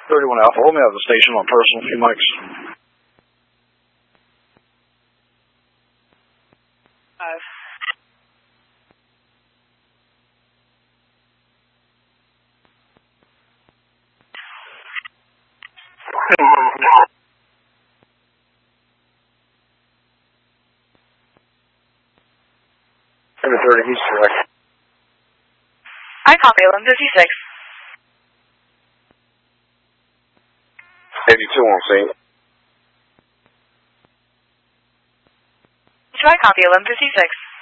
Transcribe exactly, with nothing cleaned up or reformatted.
thirty-one Alpha, hold me out of the station on personal, a few mics. Five. Number thirty, he's correct. I copy, eleven fifty-six. eighty-two on scene. Try copy, eleven fifty-six.